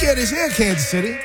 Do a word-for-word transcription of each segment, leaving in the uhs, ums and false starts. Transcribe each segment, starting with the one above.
weekend is here, Kansas City.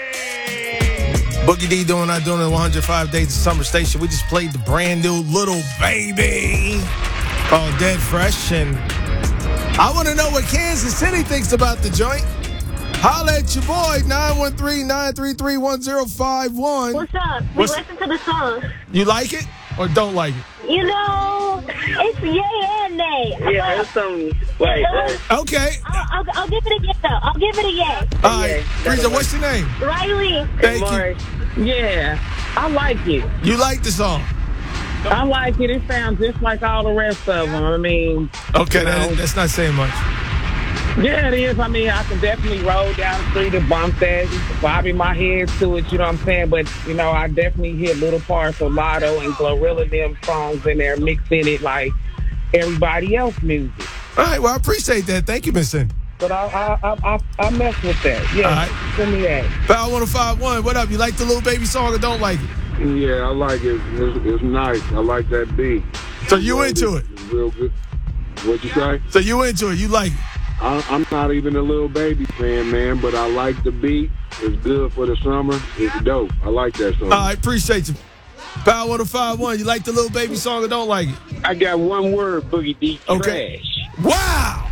Boogie D doing I doing it one hundred five Days of Summer Station. We just played the brand new Little Baby called Dead Fresh. And I want to know what Kansas City thinks about the joint. Holla at your boy, nine one three, nine three three, one zero five one. What's up? We What's... listen to the song. You like it or don't like it? You know, it's yay and nay. Yeah, it's some. Wait. Okay. I'll, I'll, I'll give it a yay, though. I'll give it a yay. All right. Frieza, what's your name? Riley. Thank you. Yeah, I like it. You like the song? I like it. It sounds just like all the rest of them. I mean. Okay, that, that's not saying much. Yeah, it is. I mean, I can definitely roll down the street and bump that, bobbing my head to it, you know what I'm saying? But, you know, I definitely hear little parts of Lotto and Glorilla them songs in there, mixing it like everybody else music. All right, well, I appreciate that. Thank you, Miss Cindy. But I I, I, I, I mess with that. Yeah, all right. Send me that. Power one oh five one, what up? You like the Little Baby song or don't like it? Yeah, I like it. It's, it's nice. I like that beat. So you into it? It's real good. What'd you say? So you into it? You like it? I, I'm not even a Little Baby fan, man, but I like the beat. It's good for the summer. It's dope. I like that song. All right, appreciate you. Power one oh five one, you like the Little Baby song or don't like it? I got one word, Boogie D. Okay. Trash. Wow.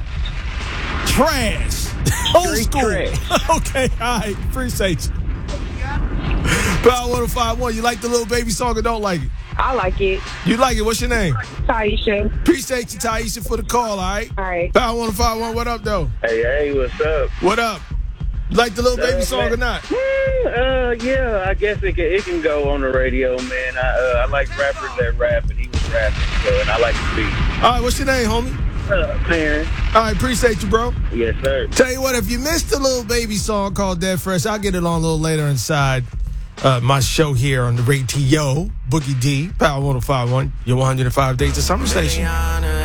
Trash. Old Straight school. Trash. Okay, all right, appreciate you. Power one oh five one, you like the Little Baby song or don't like it? I like it. You like it? What's your name? Taisha. Appreciate you, Taisha, for the call, all right? All right. Power one oh five one, what up, though? Hey, hey, what's up? What up? You like the Little Baby uh, song man. or not? Uh, yeah, I guess it can, it can go on the radio, man. I, uh, I like rappers that rap, and he was rapping, so, and I like the beat. All right, what's your name, homie? Uh, Parent. All right, appreciate you, bro. Yes, sir. Tell you what, if you missed the Little Baby song called Dead Fresh, I'll get it on a little later inside uh, my show here on the radio. Boogie D, Power one oh five one, your one hundred five Days of Summer Station.